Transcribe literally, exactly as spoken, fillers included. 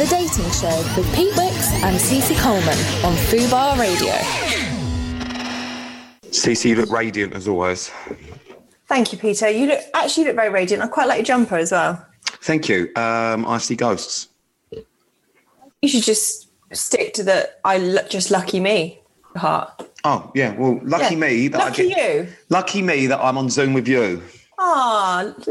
The Dating Show with Pete Wicks and Cece Coleman on Fubar Radio. Cece, you look radiant as always. Thank you, Peter. You look actually look very radiant. I quite like your jumper as well. Thank you. Um, I see ghosts. You should just stick to the I l- just lucky me part. Oh, yeah. Well, lucky Yeah. me that lucky I get. you. Lucky me that I'm on Zoom with you. Ah,